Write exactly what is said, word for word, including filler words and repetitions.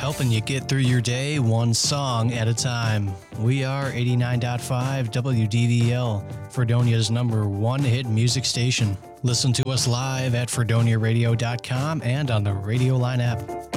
helping you get through your day one song at a time. We are eighty-nine point five W D V L, Fredonia's number one hit music station. Listen to us live at fredonia radio dot com and on the Radio Line app.